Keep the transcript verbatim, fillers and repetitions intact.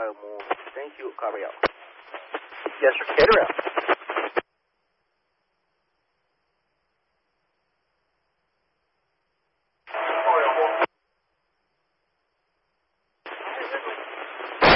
はい、もう、Thank you, カメヤ。 Yes, sir. Cater out.